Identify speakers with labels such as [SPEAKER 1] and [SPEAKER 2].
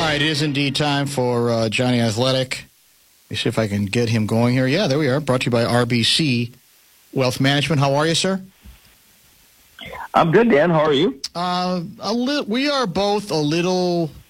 [SPEAKER 1] right, it is indeed time for Johnny Athletic. Let me see if I can get him going here. Yeah, there we are. Brought to you by RBC Wealth Management. How are you, sir?
[SPEAKER 2] I'm good, Dan. How are you?
[SPEAKER 1] We are both a little